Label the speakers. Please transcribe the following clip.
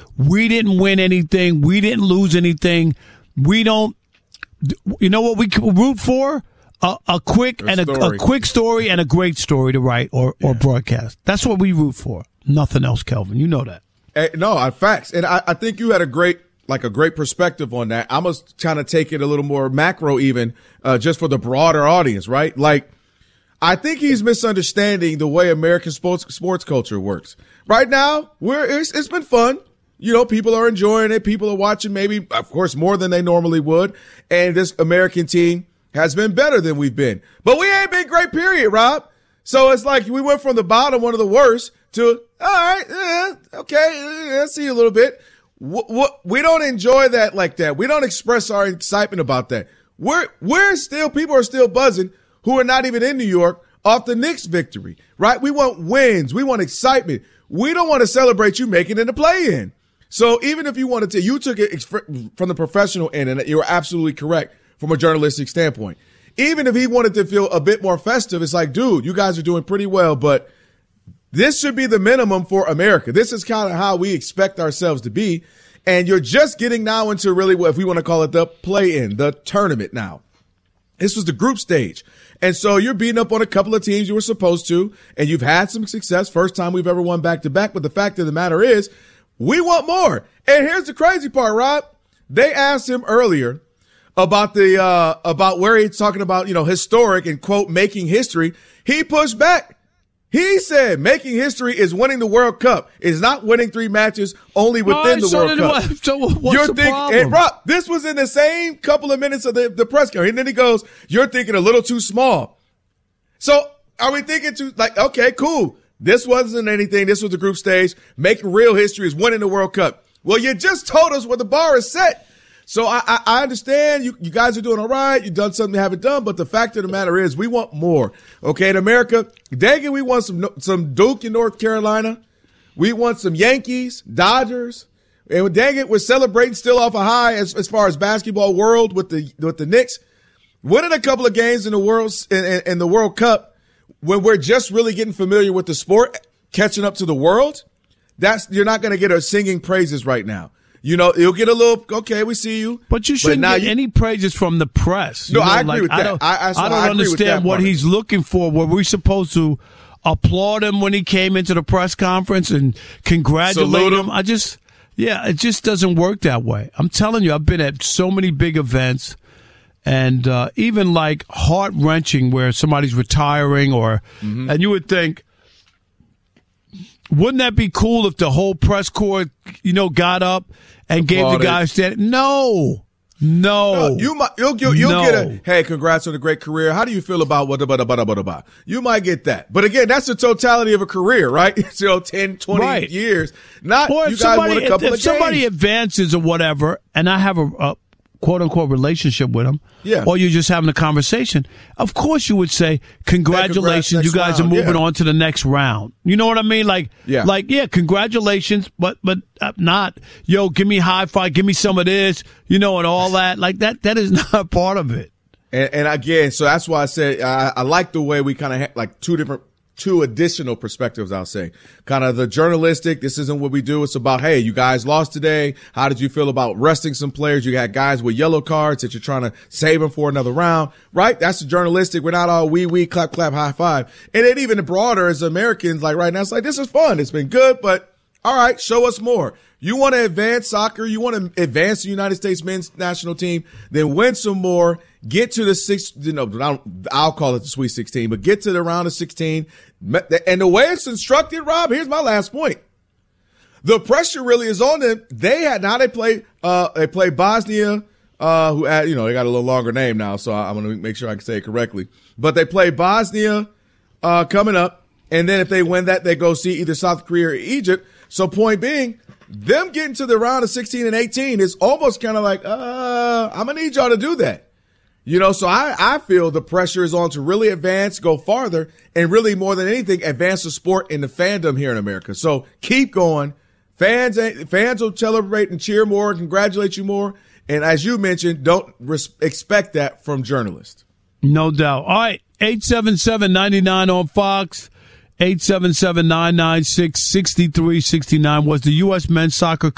Speaker 1: We didn't win anything. We didn't lose anything. We don't. You know what we root for? A quick story and a great story to write or broadcast. That's what we root for. Nothing else, Kelvin. You know that.
Speaker 2: No, facts. And I think you had a great perspective on that. I must kind of take it a little more macro even, just for the broader audience, right? Like, I think he's misunderstanding the way American sports culture works. Right now, it's been fun. You know, people are enjoying it. People are watching maybe, of course, more than they normally would. And this American team has been better than we've been. But we ain't been great, period, Rob. So it's like we went from the bottom, one of the worst, to, all right, okay, see you a little bit. We don't enjoy that like that. We don't express our excitement about that. People are still buzzing who are not even in New York off the Knicks victory, right? We want wins. We want excitement. We don't want to celebrate you making it in the play-in. So even if you wanted to, you took it from the professional end, and you were absolutely correct from a journalistic standpoint. Even if he wanted to feel a bit more festive, it's like, dude, you guys are doing pretty well, but this should be the minimum for America. This is kind of how we expect ourselves to be. And you're just getting now into really what, if we want to call it the play-in, the tournament now. This was the group stage. And so you're beating up on a couple of teams you were supposed to, and you've had some success. First time we've ever won back-to-back. But the fact of the matter is, we want more. And here's the crazy part, Rob. They asked him earlier about about where he's talking about, historic and, quote, making history. He pushed back. He said making history is winning the World Cup. It's not winning 3 matches only within the World Cup.
Speaker 1: So what's the problem?
Speaker 2: And Rob, this was in the same couple of minutes of the press conference. And then he goes, you're thinking a little too small. So are we thinking okay, cool. This wasn't anything. This was the group stage. Making real history is winning the World Cup. Well, you just told us where the bar is set. So I understand you guys are doing all right. You've done something you haven't done. But the fact of the matter is we want more. Okay, in America, dang it, we want some Duke in North Carolina. We want some Yankees, Dodgers. And dang it, we're celebrating still off a high as far as basketball world with the Knicks. Winning a couple of games in the World Cup when we're just really getting familiar with the sport, catching up to the world. You're not going to get singing praises right now. You'll get a little, okay, we see you.
Speaker 1: But you shouldn't get any praises from the press.
Speaker 2: No, I agree with that.
Speaker 1: I don't understand what he's looking for. Were we supposed to applaud him when he came into the press conference and congratulate him? It just doesn't work that way. I'm telling you, I've been at so many big events and even like heart-wrenching where somebody's retiring and you would think, wouldn't that be cool if the whole press corps, got up and gave the guy a stand? No. You'll get a, hey, congrats on a great career. How do you feel about what? You might get that. But again, that's the totality of a career, right? 10, 20 years. Not you guys won a couple of games. If somebody advances or whatever, and I have a quote-unquote relationship with them, or you're just having a conversation, of course you would say, congratulations, you guys are moving on to the next round. You know what I mean? Congratulations, but not, give me a high five, give me some of this, and all that. Like, that is not part of it.
Speaker 2: And again, so that's why I said I like the way we kind of have two additional perspectives, I'll say. Kind of the journalistic, this isn't what we do. It's about, hey, you guys lost today. How did you feel about resting some players? You got guys with yellow cards that you're trying to save them for another round, right? That's the journalistic. We're not all wee, clap, high five. And then even broader as Americans, like right now, it's like, this is fun. It's been good, but all right, show us more. You want to advance soccer, you want to advance the United States men's national team, then win some more, get to the I'll call it the Sweet 16, but get to the round of 16. And the way it's instructed, Rob, here's my last point. The pressure really is on them. They play Bosnia, who had, they got a little longer name now, so I'm going to make sure I can say it correctly. But they play Bosnia coming up, and then if they win that, they go see either South Korea or Egypt. So point being, them getting to the round of 16 and 18 is almost kind of like, I'm going to need y'all to do that. So I feel the pressure is on to really advance, go farther, and really more than anything, advance the sport and the fandom here in America. So keep going. Fans will celebrate and cheer more, congratulate you more. And as you mentioned, don't expect that from journalists.
Speaker 1: No doubt. All right, 877-99 on Fox. 877-996-6369 was the U.S. men's soccer